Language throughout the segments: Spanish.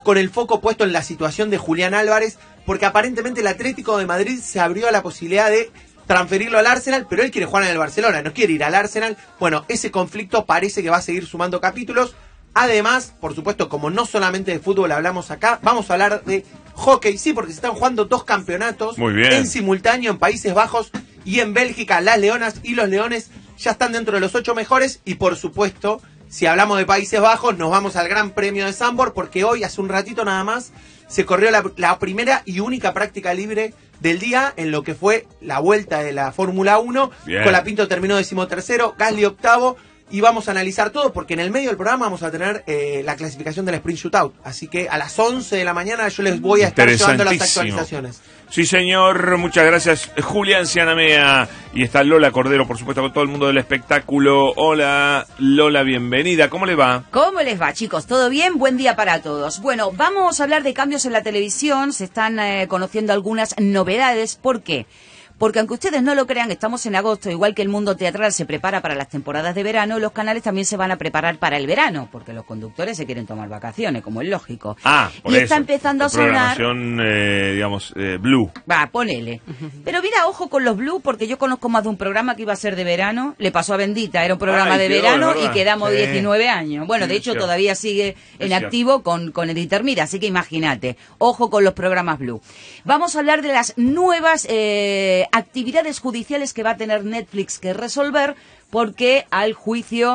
con el foco puesto en la situación de Julián Álvarez, porque aparentemente el Atlético de Madrid se abrió a la posibilidad de transferirlo al Arsenal, pero él quiere jugar en el Barcelona, no quiere ir al Arsenal. Bueno, ese conflicto parece que va a seguir sumando capítulos. Además, por supuesto, como no solamente de fútbol hablamos acá, vamos a hablar de hockey, sí, porque se están jugando 2 campeonatos en simultáneo en Países Bajos y en Bélgica. Las Leonas y los Leones ya están dentro de los 8 mejores y, por supuesto, si hablamos de Países Bajos, nos vamos al Gran Premio de Zandvoort, porque hoy, hace un ratito nada más, se corrió la primera y única práctica libre del día en lo que fue la vuelta de la Fórmula 1. Colapinto terminó 13º, Gasly 8º, y vamos a analizar todo, porque en el medio del programa vamos a tener la clasificación del Sprint Shootout. Así que a las 11 de la mañana yo les voy a estar llevando las actualizaciones. Sí, señor, muchas gracias, Julián Cianamea. Y está Lola Cordero, por supuesto, con todo el mundo del espectáculo. Hola, Lola, bienvenida. ¿Cómo le va? ¿Cómo les va, chicos? ¿Todo bien? Buen día para todos. Bueno, vamos a hablar de cambios en la televisión. Se están conociendo algunas novedades. ¿Por qué? Porque aunque ustedes no lo crean, estamos en agosto, igual que el mundo teatral se prepara para las temporadas de verano, los canales también se van a preparar para el verano, porque los conductores se quieren tomar vacaciones, como es lógico. Por y eso, está empezando a sonar... programación, Blue. Va, ponele. Pero mira, ojo con los Blue, porque yo conozco más de un programa que iba a ser de verano, le pasó a Bendita, era un programa de verano y quedamos 19 años. Bueno, de hecho todavía sigue en activo con el Intermira, así que imagínate, ojo con los programas Blue. Vamos a hablar de las nuevas actividades judiciales que va a tener Netflix que resolver, porque al juicio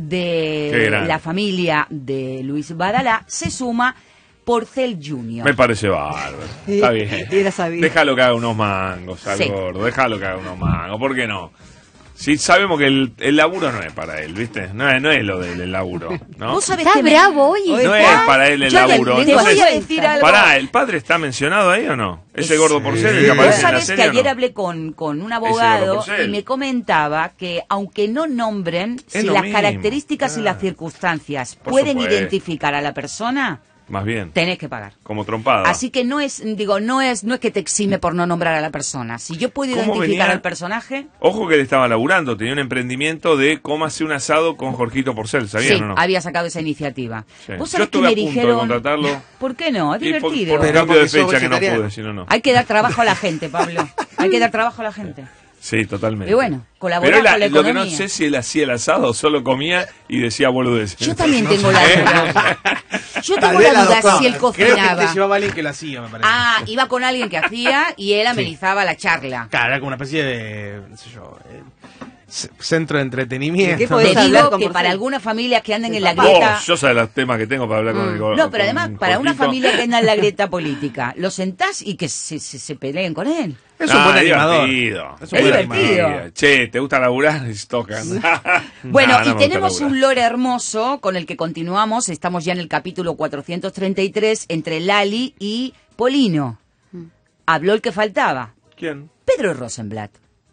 de la familia de Luis Badalá se suma Porcel Jr. Me parece bárbaro. Está bien. Déjalo que haga unos mangos al gordo, déjalo que haga unos mangos, ¿por qué no? Sí, sabemos que el laburo no es para él, ¿viste? No es lo del laburo, ¿no? ¿Vos sabés está bravo hoy? No es para él el laburo. Te voy a decir algo. Pará, ¿el padre está mencionado ahí o no? Ese gordo Porcel que aparece en la serie. Vos sabés que ayer hablé con un abogado y me comentaba que aunque no nombren, si las características y las circunstancias pueden identificar a la persona... Más bien. Tenés que pagar. Como trompada. Así que no es que te exime por no nombrar a la persona. Si yo puedo identificar al personaje... Ojo que él estaba laburando, tenía un emprendimiento de cómo hacer un asado con Jorgito Porcel, ¿sabían o no? Había sacado esa iniciativa. Sí. ¿Vos yo sabés estuve que me a punto dijeron... de contratarlo. ¿Por qué no? Es divertido. Por cambio de fecha que no pude, si no. Hay que dar trabajo a la gente, Pablo. Hay que dar trabajo a la gente. Sí, totalmente. Y bueno, colaborar con la economía. Lo que no sé si él hacía el asado o solo comía y decía boludeces. Yo también tengo la duda. Yo tengo la duda si él cocinaba. Creo que te llevaba alguien que lo hacía, me parece. Iba con alguien que hacía y él amenizaba la charla. Claro, era como una especie de, no sé yo, centro de entretenimiento. Te digo que para algunas familias que anden en la grieta... yo sé los temas que tengo para hablar con el No, pero además, para una familia que anda en la grieta política, lo sentás y que se peleen con él. Es un buen animador. Es divertido. Che, ¿te gusta laburar? Tocan. Bueno, y tenemos un lore hermoso con el que continuamos. Estamos ya en el capítulo 433 entre Lali y Polino. Habló el que faltaba. ¿Quién? Pedro Rosenblatt.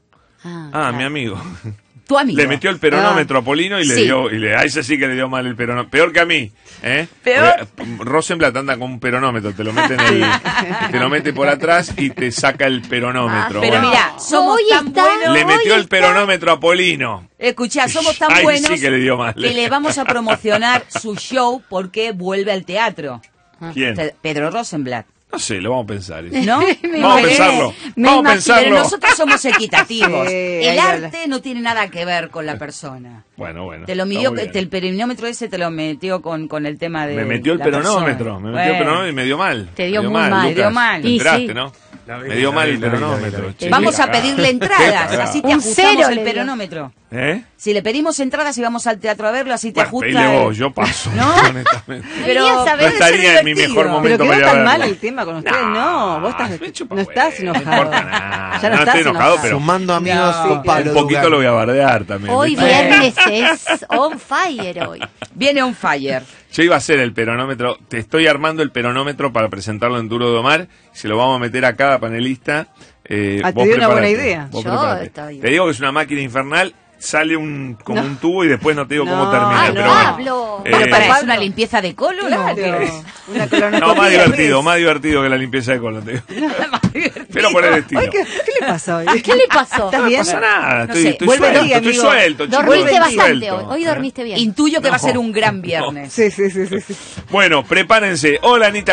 Mi amigo. Tu amigo. Le metió el peronómetro a Polino y le dio, a ese sí que le dio mal el peronómetro. Peor que a mí, ¿eh? Peor. Rosenblatt anda con un peronómetro, te lo mete por atrás y te saca el peronómetro. Pero mira, somos tan buenos. Le metió el peronómetro a Polino. Escuchá, somos tan buenos sí que le dio mal. Que le vamos a promocionar su show porque vuelve al teatro. ¿Quién? Pedro Rosenblatt. No sé, lo vamos a pensar. ¿No? Vamos a pensarlo. Vamos a pensarlo. Pero nosotros somos equitativos. El arte no tiene nada que ver con la persona. Bueno. Te lo midió, el peronómetro ese te lo metió con el tema de. Me metió el peronómetro. Me metió el peronómetro y me dio mal. Te dio muy mal. Me dio mal. Te enteraste, sí. ¿no? Me dio mal el peronómetro. Vamos a pedirle entradas, así te ajustamos el peronómetro. Si le pedimos entradas y vamos al teatro a verlo, así te ajusta. Pedile vos, yo paso, ¿no? Honestamente. Pero no estaría en mi mejor momento pero para ir a tan verlo. mal el tema con ustedes, no. Vos no estás enojado. No importa nada. Ya no estoy estás enojado, pero sumando amigos con Pablo un poquito Dugan. lo voy a bardear también. Hoy ¿viste? viernes es on fire hoy. Viene on fire. Yo iba a hacer el peronómetro, te estoy armando el peronómetro para presentarlo en Duro de Omar, se lo vamos a meter a cada panelista. Te dio una buena idea. Te digo que es una máquina infernal, sale como un tubo y después no te digo cómo termina. Pero Pablo. Pero para es una limpieza de colon, claro. ¿o qué? Una colonoscopia. No, más divertido que la limpieza de colon, te digo. Pero por el estilo. ¿Qué le pasó hoy? ¿Qué le pasó? No pasa nada, No sé. estoy suelto. Dormiste bastante hoy. Hoy dormiste bien. Intuyo que va a ser un gran viernes. Sí. Bueno, prepárense. Hola, Anita.